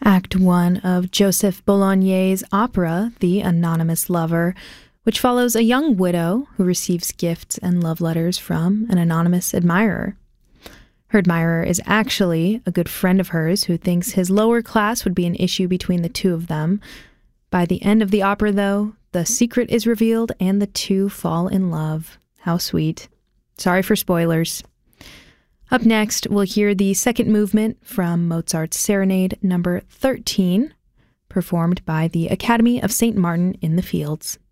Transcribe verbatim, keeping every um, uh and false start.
Act one of Joseph Boulogne's opera, The Anonymous Lover, which follows a young widow who receives gifts and love letters from an anonymous admirer. Her admirer is actually a good friend of hers who thinks his lower class would be an issue between the two of them. By the end of the opera, though, the secret is revealed and the two fall in love. How sweet. Sorry for spoilers. Up next, we'll hear the second movement from Mozart's Serenade number thirteen, performed by the Academy of Saint Martin in the Fields.